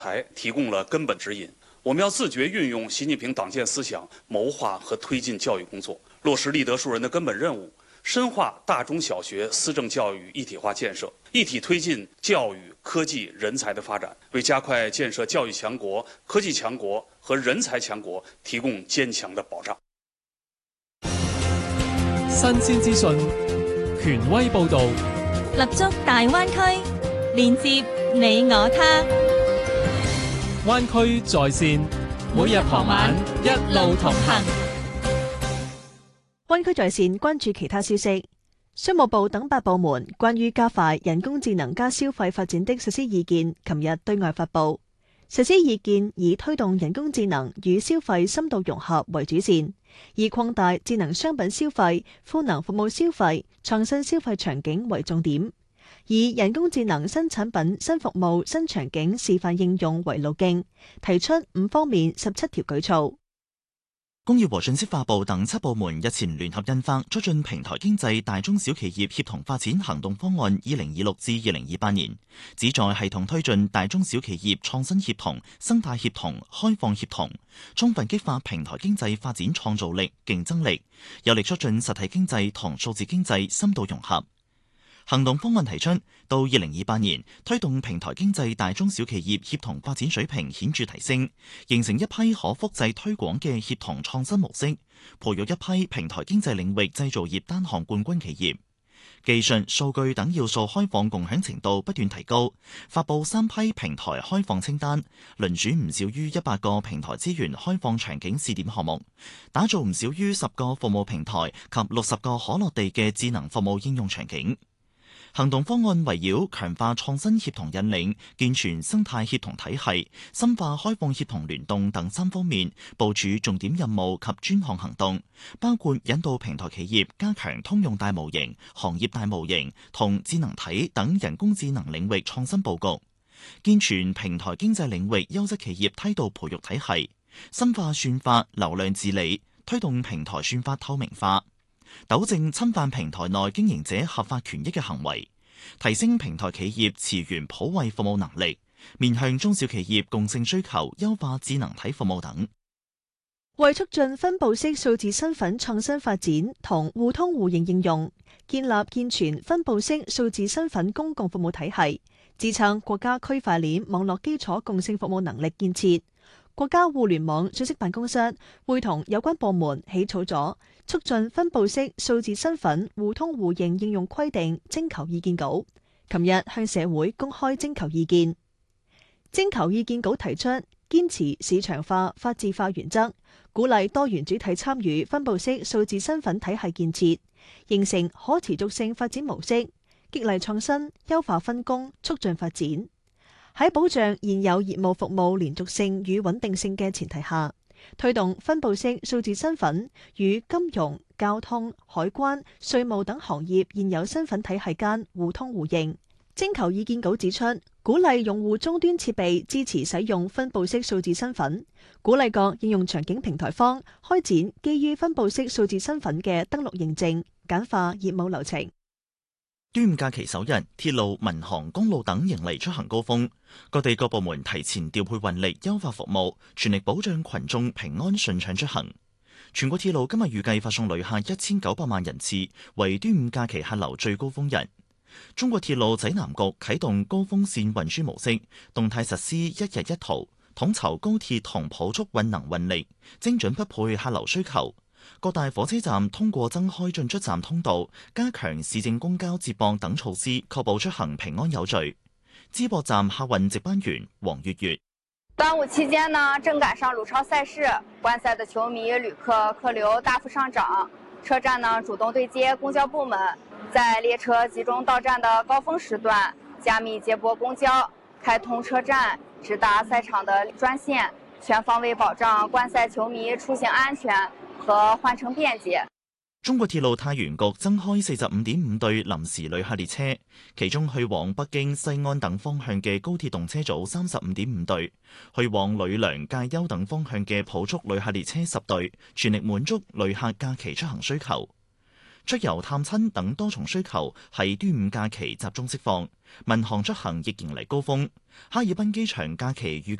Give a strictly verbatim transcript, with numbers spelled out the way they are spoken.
台提供了根本指引。我们要自觉运用习近平党建思想，谋划和推进教育工作，落实立德树人的根本任务，深化大中小学思政教育一体化建设，一体推进教育、科技、人才的发展，为加快建设教育强国、科技强國和人才強國提供堅強的保障。 新鮮資訊，權威報導， 立足大灣區，連接你我他。 灣區在線，每日傍晚一路同行。 灣區在線關注其他消息。商務部等八部門關於加快人工智能加消費發展的實施意見，琴日對外發布。實施意見以推動人工智能與消費深度融合為主線，以擴大智能商品消費、賦能服務消費、創新消費場景為重點，以人工智能新產品、新服務、新場景示範應用為路徑，提出五方面十七條舉措。 工業和信息化部等七部門日前聯合印發促進平台經濟大中小企業協同發展行動方案二零二六至二零二八年，旨在系統推進大中小企業創新協同、生態協同、開放協同，充分激發平台經濟發展創造力、競爭力，有力促進實體經濟同數字經濟深度融合。行動方案提出，到二零二八年推動平台經濟大中小企業協同發展水平顯著提升，形成一批可複製推廣嘅協同創新模式，培育一批平台經濟領域製造業單項冠軍企業。技術、數據等要素開放共享程度不斷提高，發布三批平台開放清單，輪選唔少於一百個平台資源開放場景試點項目，打造唔少於十個服務平台及六十個可落地嘅智能服務應用場景。行動方案圍繞強化創新協同引領、健全生態協同體系、深化開放協同聯動等三方面部署重點任務及專項行動，包括引導平台企業加強通用大模型、行業大模型同智能體等人工智能領域創新佈局，健全平台經濟領域優質企業梯度培育體系，深化算法流量治理，推動平台算法透明化，糾正侵犯平台內經營者合法權益嘅行為，提升平台企業持源普惠服務能力，面向中小企業共性需求，優化智能體服務等。 為促進分布式數字身份創新發展同互通互認應用，建立健全分布式數字身份公共服務體系，支撐國家區塊鏈網絡基礎共性服務能力建設，國家互聯網信息辦公室會同有關部門起草咗促進分布式數字身份互通互認應用規定徵求意見稿，琴日向社會公開徵求意見。徵求意見稿提出堅持市場化、法治化原則，鼓勵多元主體參與分布式數字身份體系建設，形成可持續性發展模式，激勵創新、優化分工、促進發展。喺保障現有業務服務連續性與穩定性嘅前提下，推動分布式數字身份與金融、交通、海關、稅務等行業現有身份體系間互通互認。徵求意見稿指出，鼓勵用戶終端設備支持使用分布式數字身份，鼓勵各應用場景平台方開展基於分布式數字身份嘅登錄認證，簡化業務流程。 端午假期首日，鐵路、民航、公路等迎嚟出行高峰，各地各部門提前調配運力，優化服務，全力保障群眾平安順暢出行。全國鐵路今日預計發送旅客一千九百萬人次，為端午假期客流最高峰日。中國鐵路濟南局啟動高峰線運輸模式，動態實施一日一圖，統籌高鐵同普速運能運力，精準匹配客流需求。各大火車站通過增開進出站通道，加強市政公交接駁等措施，確保出行平安有序。淄博站客運值班員黃月月： 端午期間呢，正趕上魯超賽事，觀賽的球迷、旅客客流大幅上漲，車站呢主動對接公交部門，在列車集中到站的高峰時段，加密接駁公交，開通車站直達賽場的專線，全方位保障觀賽球迷出行安全和換乘便捷。 中國鐵路太原局增開四十五點五對臨時旅客列車，其中去往北京、西安等方向嘅高鐵動車組三十五點五對，去往呂梁、介休等方向嘅普速旅客列車十對，全力滿足旅客假期出行需求。 出遊探親等多重需求係端午假期集中釋放，民航出行亦迎嚟高峰。哈爾濱機場假期預